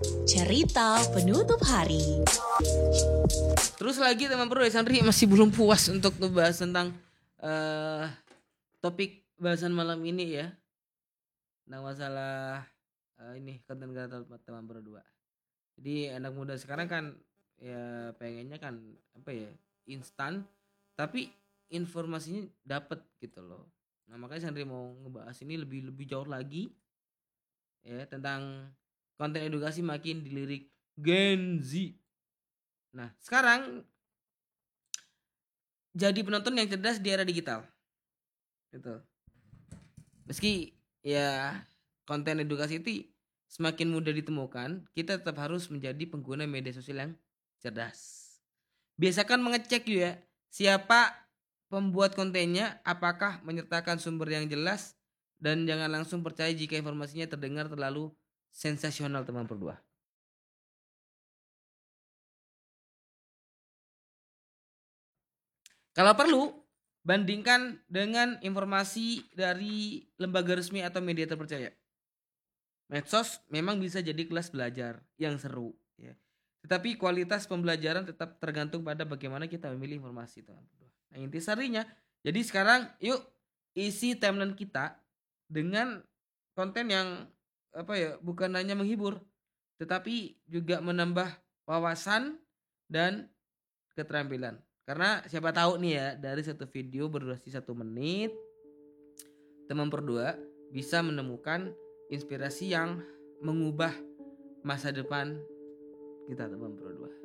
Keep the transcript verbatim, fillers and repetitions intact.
Cerita penutup hari. Terus lagi teman Pro Santri masih belum puas untuk ngebahas tentang uh, topik bahasan malam ini ya. Nah masalah uh, ini konten kreator teman Pro dua. Jadi anak muda sekarang kan ya pengennya kan apa ya instan, tapi informasinya dapat gitu loh. Nah makanya Santri mau ngebahas ini lebih lebih jauh lagi ya tentang konten edukasi makin dilirik Gen Z. Nah sekarang jadi penonton yang cerdas di era digital gitu. Meski ya konten edukasi itu semakin mudah ditemukan, kita tetap harus menjadi pengguna media sosial yang cerdas. Biasakan mengecek ya siapa pembuat kontennya, apakah menyertakan sumber yang jelas, dan jangan langsung percaya jika informasinya terdengar terlalu sensasional teman berdua. Kalau perlu, bandingkan dengan informasi dari lembaga resmi atau media terpercaya. Medsos memang bisa jadi kelas belajar yang seru, ya. Tetapi kualitas pembelajaran tetap tergantung pada bagaimana kita memilih informasi, teman. Nah, inti sarinya, jadi sekarang yuk isi timeline kita dengan konten yang apa ya, bukan hanya menghibur, tetapi juga menambah wawasan dan keterampilan. Karena siapa tahu nih ya, dari satu video berdurasi satu menit, teman berdua bisa menemukan inspirasi yang mengubah masa depan kita teman berdua.